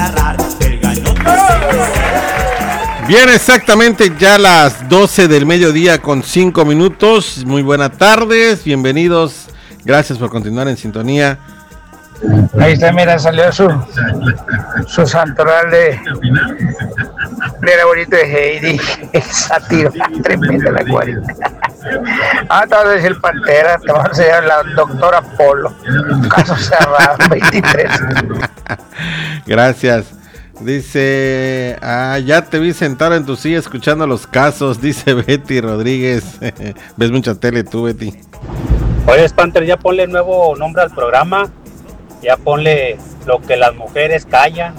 agarrar el gañote. Bien, exactamente ya las 12 del mediodía con 5 minutos. Muy buenas tardes, bienvenidos. Gracias por continuar en sintonía. Ahí está, mira, salió su santoral de la abuelita de Heidi. Esa tira tremenda la cuarenta. Tal vez el Pantera, te va a enseñar la doctora Polo. Caso cerrado, 23. Gracias. Dice, ya te vi sentado en tu silla escuchando los casos, dice Betty Rodríguez. ¿Ves mucha tele tú, Betty? Oye, Panther, ya ponle nuevo nombre al programa. Ya ponle lo que las mujeres callan.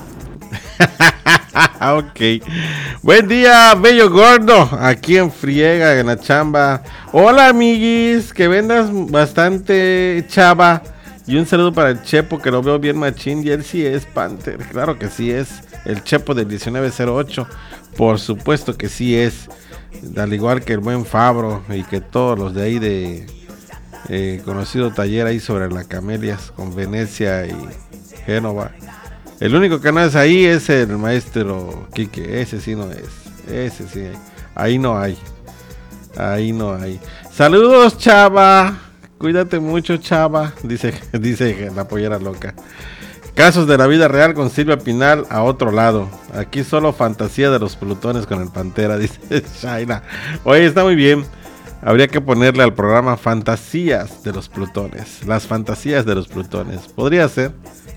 Ok. Buen día, bello gordo. Aquí en friega, en la chamba. Hola, amiguis. Que vendas bastante, chava. Y un saludo para el Chepo, que lo veo bien machín. Y él sí es Panther. Claro que sí es. El Chepo del 1908. Por supuesto que sí es. Al igual que el buen Fabro. Y que todos los de ahí de conocido taller ahí sobre la Camelias. Con Venecia y Génova. El único que no es ahí es el maestro Quique. Ese sí no es. Ese sí. Ahí no hay. Ahí no hay. Saludos, chava. Cuídate mucho, chava. Dice la pollera loca. Casos de la vida real con Silvia Pinal a otro lado. Aquí solo fantasía de los plutones con el Pantera, dice Shaina. Oye, está muy bien. Habría que ponerle al programa Fantasías de los Plutones. Las fantasías de los Plutones. Podría ser.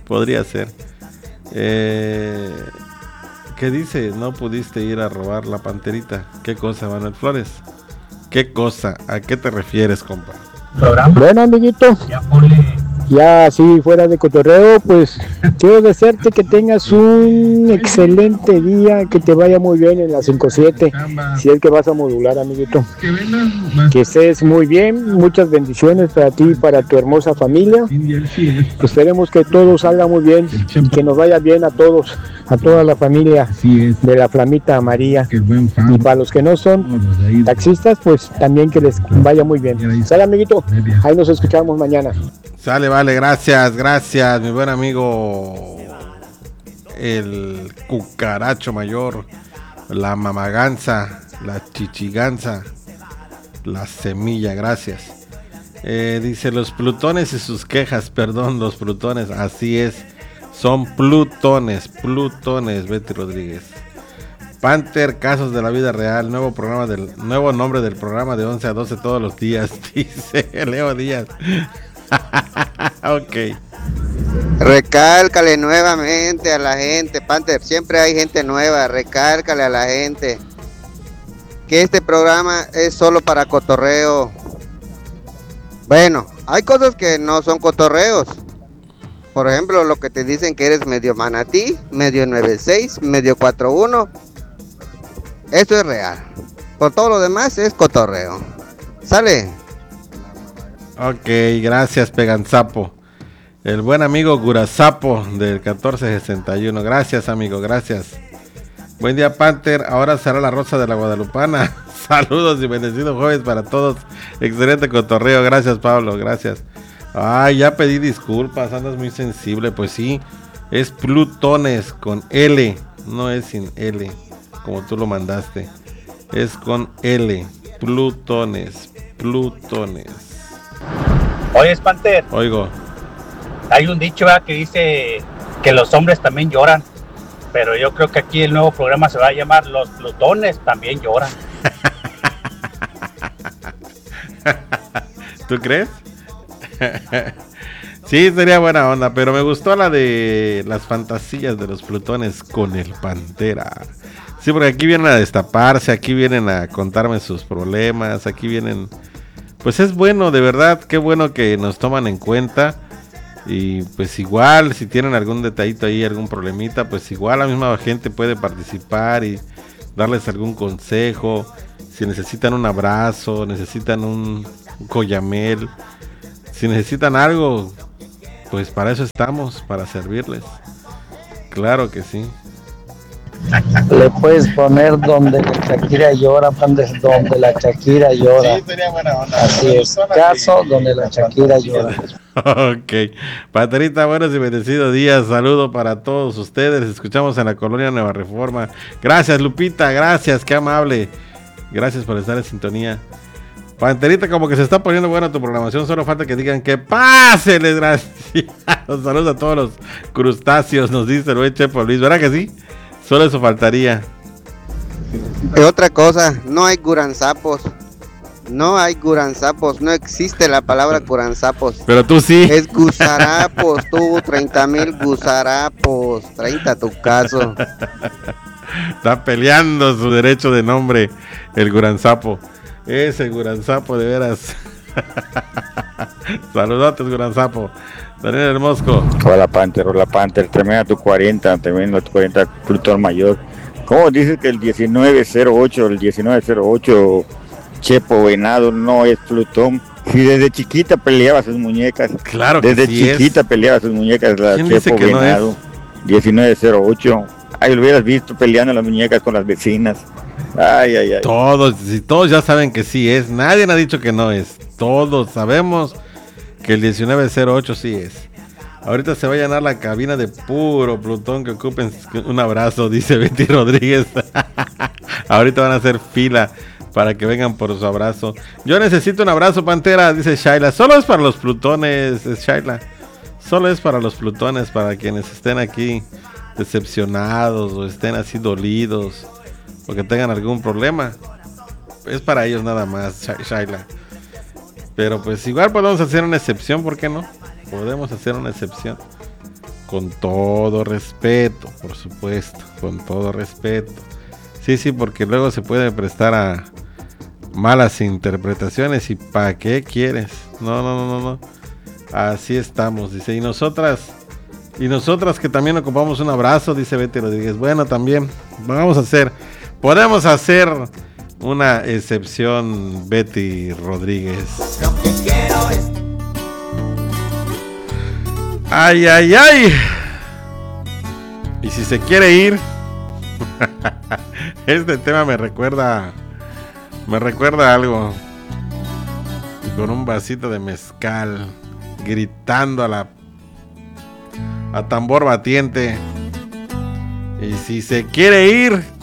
¿Qué dice? No pudiste ir a robar la panterita. ¿Qué cosa, Manuel Flores? ¿Qué cosa? ¿A qué te refieres, compa? Bueno, amiguito, ya así fuera de cotorreo, pues quiero desearte que tengas un excelente día, que te vaya muy bien en la 5-7, si es que vas a modular, amiguito. Que estés muy bien, muchas bendiciones para ti y para tu hermosa familia. Esperemos que todo salga muy bien, que nos vaya bien a todos, a toda la familia de la Flamita María. Y para los que no son taxistas, pues también que les vaya muy bien. Sale, amiguito, ahí nos escuchamos mañana. Sale, vale, gracias, mi buen amigo el cucaracho mayor, la mamaganza, la chichiganza, la semilla, gracias. Dice los plutones y sus quejas, perdón, los plutones, así es, son plutones, Betty Rodríguez. Panther, casos de la vida real, nuevo nombre del programa de 11 a 12 todos los días, dice Leo Díaz. Ok. Recálcale nuevamente a la gente, Panther, siempre hay gente nueva, recálcale a la gente que este programa es solo para cotorreo. Bueno, hay cosas que no son cotorreos. Por ejemplo, lo que te dicen que eres medio manatí, medio 96, medio 41. Esto es real. Por todo lo demás es cotorreo. Sale. Ok, gracias, Peganzapo. El buen amigo Gurazapo del 1461. Gracias, amigo, gracias. Buen día, Panther. Ahora será la Rosa de la Guadalupana. Saludos y bendecidos jueves para todos. Excelente cotorreo. Gracias, Pablo, gracias. Ay, ya pedí disculpas, andas muy sensible. Pues sí, es plutones con L, no es sin L, como tú lo mandaste. Es con L, plutones. Oye, Panther. Oigo. Hay un dicho que dice que los hombres también lloran, pero yo creo que aquí el nuevo programa se va a llamar Los Plutones también lloran. ¿Tú crees? Sí, sería buena onda, pero me gustó la de las fantasías de los plutones con el Pantera. Sí, porque aquí vienen a destaparse, aquí vienen a contarme sus problemas, aquí vienen... Pues es bueno, de verdad, qué bueno que nos toman en cuenta. Y pues igual, si tienen algún detallito ahí, algún problemita, pues igual la misma gente puede participar y darles algún consejo. Si necesitan un abrazo, necesitan un collamel, si necesitan algo, pues para eso estamos, para servirles. Claro que sí. Le puedes poner donde la Shakira llora, Panther, donde la Shakira llora. Sí, sería buena onda. Así es, caso donde la Shakira llora. Ok. Panterita, buenos y bendecidos días. Saludo para todos ustedes. Escuchamos en la colonia Nueva Reforma. Gracias, Lupita. Gracias, qué amable. Gracias por estar en sintonía. Panterita, como que se está poniendo buena tu programación. Solo falta que digan que pase, desgraciados. Saludos a todos los crustáceos, nos dice el buen Chepo Luis. ¿Verdad que sí? Solo eso faltaría. Otra cosa, no hay guranzapos. No hay guranzapos, no existe la palabra guranzapos. Pero tú sí. Es gusarapos, tú, 30,000 gusarapos, 30 a tu caso. Está peleando su derecho de nombre, el guranzapo. Ese guranzapo, de veras. Saludotes, guranzapo. Daniel el Mosco. Hola Panther, tremenda tu 40, tremenda tu 40, Plutón Mayor. ¿Cómo dices que el 1908 Chepo Venado no es Plutón? Si desde chiquita peleaba sus muñecas. Claro que desde sí chiquita peleaba sus muñecas la Chepo Venado. No 1908. Ay, lo hubieras visto peleando las muñecas con las vecinas. Ay. Todos ya saben que sí es. Nadie ha dicho que no es. Todos sabemos que el 1908 sí es. Ahorita se va a llenar la cabina de puro Plutón, que ocupen un abrazo, dice Betty Rodríguez. Ahorita van a hacer fila para que vengan por su abrazo. Yo necesito un abrazo, Pantera, dice Shaila. Solo es para los Plutones, Shaila. Solo es para los Plutones, para quienes estén aquí decepcionados o estén así dolidos o que tengan algún problema. Es para ellos nada más, Shaila. Pero pues igual podemos hacer una excepción, ¿por qué no? Podemos hacer una excepción. Con todo respeto, por supuesto. Con todo respeto. Sí, porque luego se puede prestar a malas interpretaciones. ¿Y para qué quieres? No. Así estamos, dice. Y nosotras que también ocupamos un abrazo, dice Betty Rodríguez. Bueno, también podemos hacer una excepción, Betty Rodríguez. Ay. Y si se quiere ir, este tema me recuerda algo. Con un vasito de mezcal, gritando a tambor batiente. Y si se quiere ir,